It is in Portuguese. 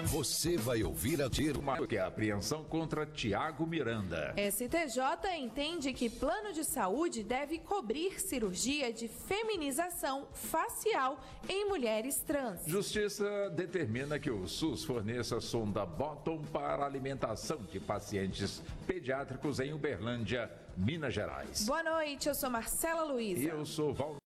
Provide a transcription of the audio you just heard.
Você vai ouvir a tiro. Que é a apreensão contra Tiago Miranda. STJ entende que plano de saúde deve cobrir cirurgia de feminização facial em mulheres trans. Justiça determina que o SUS forneça sonda Bottom para alimentação de pacientes pediátricos em Uberlândia, Minas Gerais. Boa noite, eu sou Marcela Luiza. E eu sou Val.